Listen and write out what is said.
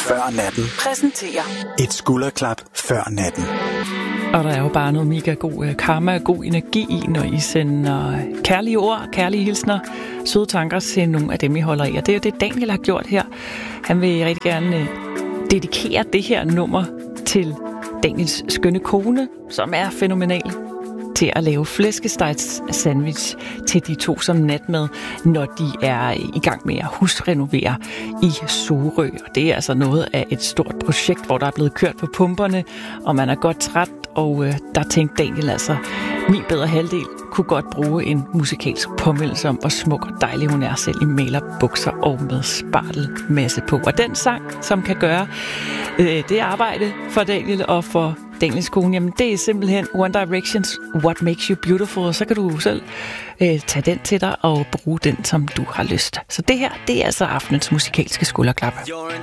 før natten præsenterer et skulderklap før natten. Og der er jo bare noget mega god karma og god energi i, når I sender kærlige ord, kærlige hilsner, søde tanker til nogle af dem, I holder i. Og det er jo det, Daniel har gjort her. Han vil rigtig gerne dedikere det her nummer til Daniels skønne kone, som er fænomenal til at lave flæskestegs sandwich til de to som natmad, når de er i gang med at husrenovere i Sorø. Og det er altså noget af et stort projekt, hvor der er blevet kørt på pumperne, og man er godt træt, og der tænkte Daniel altså, min bedre halvdel kunne godt bruge en musikalsk påmeldelse om, hvor smuk og dejlig hun er selv i malerbukser og med spartelmasse på. Og den sang, som kan gøre det arbejde for Daniel og for Daniels kone, jamen det er simpelthen One Directions What Makes You Beautiful, og så kan du selv tage den til dig og bruge den, som du har lyst. Så det her, det er altså aftenens musikalske skulderklap.